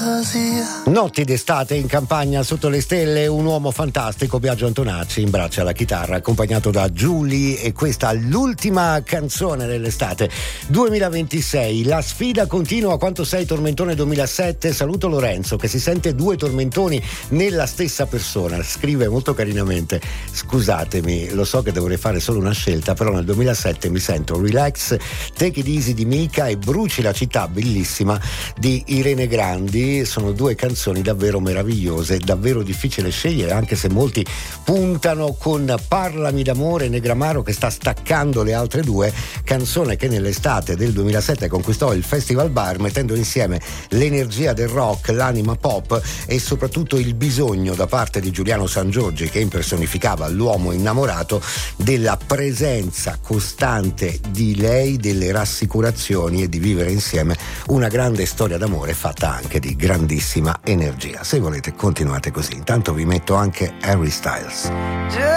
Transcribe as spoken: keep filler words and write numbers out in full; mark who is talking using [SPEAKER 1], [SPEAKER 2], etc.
[SPEAKER 1] Notti d'estate in campagna sotto le stelle, un uomo fantastico, Biagio Antonacci in braccio alla chitarra, accompagnato da Giulie, e questa l'ultima canzone dell'estate duemilaventisei. La sfida continua. Quanto sei tormentone duemilasette. Saluto Lorenzo che si sente due tormentoni nella stessa persona. Scrive molto carinamente: scusatemi, lo so che dovrei fare solo una scelta, però nel duemilasette mi sento Relax, Take It Easy di Mika e Bruci la città, bellissima, di Irene Grandi. Sono due canzoni davvero meravigliose, davvero difficile scegliere, anche se molti puntano con Parlami d'amore, Negramaro, che sta staccando le altre due, canzone che nell'estate del duemilasette conquistò il Festival Bar, mettendo insieme l'energia del rock, l'anima pop e soprattutto il bisogno da parte di Giuliano Sangiorgi, che impersonificava l'uomo innamorato, della presenza costante di lei, delle rassicurazioni e di vivere insieme una grande storia d'amore fatta anche di grandissima energia. Se volete continuate così, intanto vi metto anche Harry Styles.